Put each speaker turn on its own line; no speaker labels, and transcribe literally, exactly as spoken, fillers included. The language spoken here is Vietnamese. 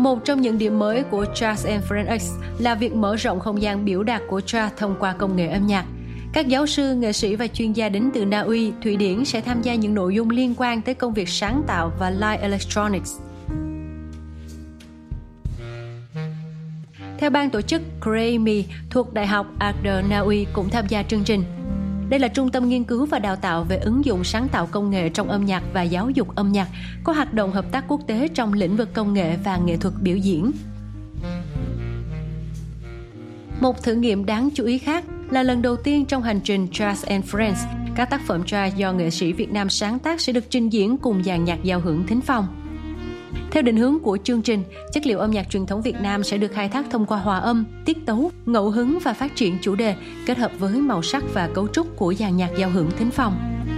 Một trong những điểm mới của Jazz and Friends X là việc mở rộng không gian biểu đạt của jazz thông qua công nghệ âm nhạc. Các giáo sư, nghệ sĩ và chuyên gia đến từ Na Uy, Thụy Điển sẽ tham gia những nội dung liên quan tới công việc sáng tạo và live electronics. Theo ban tổ chức Create Me thuộc Đại học Agder Na Uy cũng tham gia chương trình. Đây là trung tâm nghiên cứu và đào tạo về ứng dụng sáng tạo công nghệ trong âm nhạc và giáo dục âm nhạc, có hoạt động hợp tác quốc tế trong lĩnh vực công nghệ và nghệ thuật biểu diễn. Một thử nghiệm đáng chú ý khác là lần đầu tiên trong hành trình Jazz and Friends, các tác phẩm jazz do nghệ sĩ Việt Nam sáng tác sẽ được trình diễn cùng dàn nhạc giao hưởng thính phòng. Theo định hướng của chương trình, chất liệu âm nhạc truyền thống Việt Nam sẽ được khai thác thông qua hòa âm, tiết tấu, ngẫu hứng và phát triển chủ đề, kết hợp với màu sắc và cấu trúc của dàn nhạc giao hưởng thính phòng.